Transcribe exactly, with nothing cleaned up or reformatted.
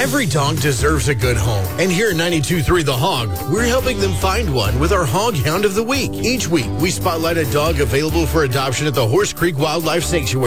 Every dog deserves a good home. And here at ninety-two point three The Hog, we're helping them find one with our Hog Hound of the Week. Each week, we spotlight a dog available for adoption at the Horse Creek Wildlife Sanctuary.